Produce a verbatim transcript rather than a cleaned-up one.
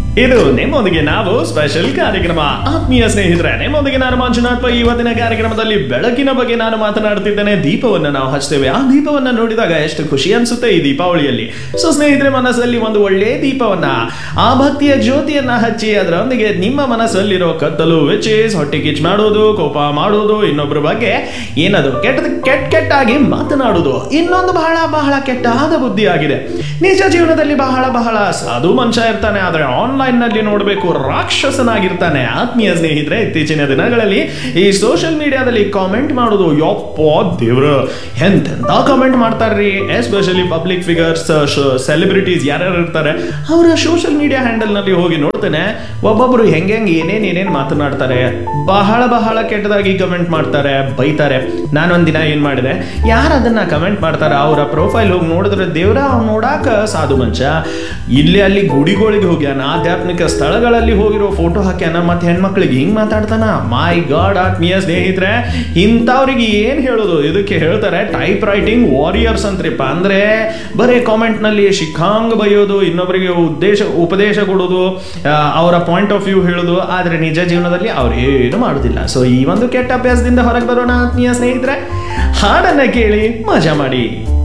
ಇದು ನಿಮ್ಮೊಂದಿಗೆ ನಾವು ಸ್ಪೆಷಲ್ ಕಾರ್ಯಕ್ರಮ. ಆತ್ಮೀಯ ಸ್ನೇಹಿತರೆ, ನಿಮ್ಮೊಂದಿಗೆ ನಾನು ಮಂಜುನಾಥ್ ಪೈ. ಇವತ್ತಿನ ಕಾರ್ಯಕ್ರಮದಲ್ಲಿ ಬೆಳಕಿನ ಬಗ್ಗೆ ನಾನು ಮಾತನಾಡ್ತಿದ್ದೇನೆ. ದೀಪವನ್ನ ನಾವು ಹಚ್ತೇವೆ. ಆ ದೀಪವನ್ನ ನೋಡಿದಾಗ ಎಷ್ಟು ಖುಷಿ ಅನ್ಸುತ್ತೆ ಈ ದೀಪಾವಳಿಯಲ್ಲಿ. ಸೊ ಸ್ನೇಹಿತರೆ, ಮನಸ್ಸಲ್ಲಿ ಒಂದು ಒಳ್ಳೆ ದೀಪವನ್ನ, ಆ ಭಕ್ತಿಯ ಜ್ಯೋತಿಯನ್ನ ಹಚ್ಚಿ ಅದರೊಂದಿಗೆ ನಿಮ್ಮ ಮನಸ್ಸಲ್ಲಿರೋ ಕತ್ತಲು, ವಿಚ್ ಇಸ್ ಹೊಟ್ಟೆ ಕಿಚ್ ಮಾಡೋದು, ಕೋಪ ಮಾಡೋದು, ಇನ್ನೊಬ್ಬರ ಬಗ್ಗೆ ಏನದು ಕೆಟ್ಟ ಕೆಟ್ಟ ಕೆಟ್ಟಾಗಿ ಮಾತನಾಡುವುದು, ಇನ್ನೊಂದು ಬಹಳ ಬಹಳ ಕೆಟ್ಟಾದ ಬುದ್ಧಿ ಆಗಿದೆ. ನಿಜ ಜೀವನದಲ್ಲಿ ಬಹಳ ಬಹಳ ಸಾಧು ಮನುಷ್ಯ ಇರ್ತಾನೆ, ಆದ್ರೆ ಆನ್ಲೈನ್ ನಲ್ಲಿ ನೋಡಬೇಕು ರಾಕ್ಷಸನಾಗಿರ್ತಾನೆ. ಆತ್ಮೀಯ ಸ್ನೇಹಿತರೆ, ಇತ್ತೀಚಿನ ದಿನಗಳಲ್ಲಿ ಈ ಸೋಷಿಯಲ್ ಮೀಡಿಯಾದಲ್ಲಿ ಕಾಮೆಂಟ್ ಮಾಡೋದು, ಯಪ್ಪ ದೇವ್ರ ಎಂತೆಂತ ಕಾಮೆಂಟ್ ಮಾಡ್ತಾರ್ರಿ. ಎಸ್ಪೆಷಲಿ ಪಬ್ಲಿಕ್ ಫಿಗರ್ಸ್, ಸೆಲೆಬ್ರಿಟೀಸ್ ಯಾರ್ಯಾರು ಇರ್ತಾರೆ ಅವರ ಸೋಷಿಯಲ್ ಮೀಡಿಯಾ ಹ್ಯಾಂಡಲ್ ನಲ್ಲಿ ಹೋಗಿ ನೋಡ್ತೇನೆ, ಒಬ್ಬೊಬ್ರು ಹೆಂಗೆ ಹೆಂಗೆ ಏನೇನ್ ಏನೇನ್ ಮಾತನಾಡ್ತಾರೆ, ಬಹಳ ಬಹಳ ಕೆಟ್ಟದಾಗಿ ಕಮೆಂಟ್ ಮಾಡ್ತಾರೆ, ಬೈತಾರೆ. ನಾನೊಂದಿನ ಏನ್ ಮಾಡಿದೆ, ಯಾರು ಅದನ್ನ ಕಮೆಂಟ್ ಮಾಡ್ತಾರ ಅವರ ಪ್ರೊಫೈಲ್ ಹೋಗಿ ನೋಡಿದ್ರೆ ದೇವ್ರ ಅವ್ನು ನೋಡಾಕ ಸಾಧು ಮನುಷ್ಯ, ಇಲ್ಲಿ ಅಲ್ಲಿ ಗುಡಿಗಳಿಗೆ ಹೋಗ್ಯಾನ, ಆಧ್ಯಾತ್ಮಿಕ ಸ್ಥಳಗಳಲ್ಲಿ ಹೋಗಿರೋ ಫೋಟೋ ಹಾಕ್ಯಾನ, ಮತ್ತೆ ಹೆಣ್ಮಕ್ಳಿಗೆ ಹಿಂಗ್ ಮಾತಾಡ್ತಾನ. ಮೈ ಗಾಡ್. ಆತ್ಮೀಯ ಸ್ನೇಹಿತರೆ, ಇಂಥವ್ರಿಗೆ ಏನ್ ಹೇಳೋದು, ಇದಕ್ಕೆ ಹೇಳ್ತಾರೆ ಟೈಪ್ ರೈಟಿಂಗ್ ವಾರಿಯರ್ಸ್ ಅಂತ್ರಿಪ್ಪ. ಅಂದ್ರೆ ಬರೀ ಕಾಮೆಂಟ್ ನಲ್ಲಿ ಶಿಖಾಂಗ್ ಬೈಯೋದು, ಇನ್ನೊಬ್ಬರಿಗೆ ಉದ್ದೇಶ ಉಪದೇಶ ಕೊಡೋದು, ಅವರ ಪಾಯಿಂಟ್ ಆಫ್ ವ್ಯೂ ಹೇಳೋದು, ಆದ್ರೆ ನಿಜ ಜೀವನದಲ್ಲಿ ಅವ್ರು ಏನು ಮಾಡುದಿಲ್ಲ. ಸೊ ಈ ಒಂದು ಕೆಟ್ಟ ಅಭ್ಯಾಸದಿಂದ ಹೊರಗೆ ಬರೋಣ ಆತ್ಮೀಯ ಸ್ನೇಹಿತರೆ. ಹಾಡನ್ನ ಕೇಳಿ ಮಜಾ ಮಾಡಿ.